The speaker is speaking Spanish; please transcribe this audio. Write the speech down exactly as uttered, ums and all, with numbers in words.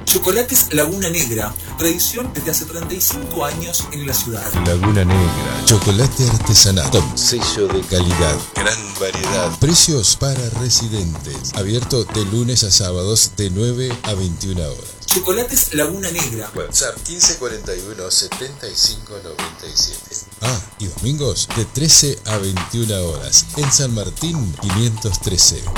Chocolates Laguna Negra, tradición desde hace treinta y cinco años en la ciudad. Laguna Negra, chocolate artesanal con sello de calidad, gran variedad, precios para residentes, abierto de lunes a sábados de nueve a veintiuna horas. Chocolates Laguna Negra. WhatsApp quince cuarenta y uno setenta y cinco noventa y siete. Ah, y domingos de trece a veintiuna horas en San Martín quinientos trece.